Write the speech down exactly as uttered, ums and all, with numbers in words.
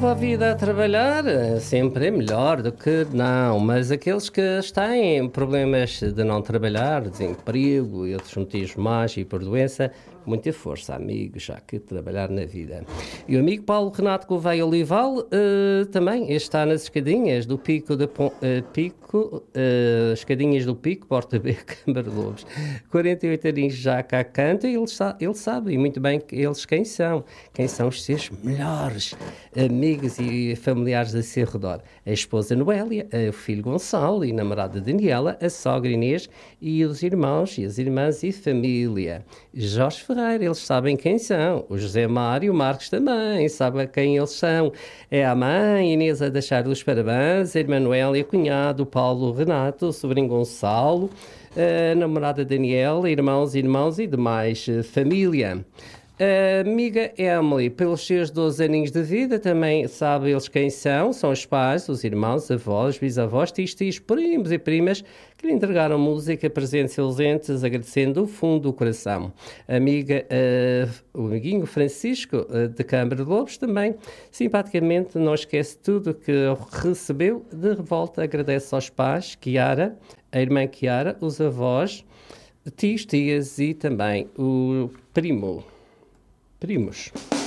leva a vida a trabalhar sempre é melhor do que não, mas aqueles que têm problemas de não trabalhar, desemprego e outros motivos mais e por doença, muita força, amigos, já que trabalhar na vida. E o amigo Paulo Renato Gouveia Olival uh, também está nas escadinhas do Pico, de, uh, Pico uh, escadinhas do Pico, Porta B, Câmara de Lobos. quarenta e oito aninhos já cá canta e ele, ele sabe muito bem eles quem são, quem são os seus melhores amigos e familiares a seu redor. A esposa Noélia, o filho Gonçalo e a namorada Daniela, a sogra Inês e os irmãos e as irmãs e família. Jorge Ferreira, eles sabem quem são. O José Mário e o Marcos também sabem quem eles são. É a mãe Inês a deixar os parabéns, a irmã Noélia, o cunhado Paulo Renato, o sobrinho Gonçalo, a namorada Daniela, irmãos, irmãos e demais família. A amiga Emily, pelos seus doze aninhos de vida, também sabe eles quem são, são os pais, os irmãos, avós, bisavós, tios, tios, primos e primas, que lhe entregaram música, presentes e ausentes, agradecendo do fundo do coração. A amiga, uh, o amiguinho Francisco, uh, de Câmara de Lobos, também, simpaticamente, não esquece tudo que recebeu de revolta, agradece aos pais, Chiara, a irmã Chiara, os avós, tios, tias e também o primo. Primos.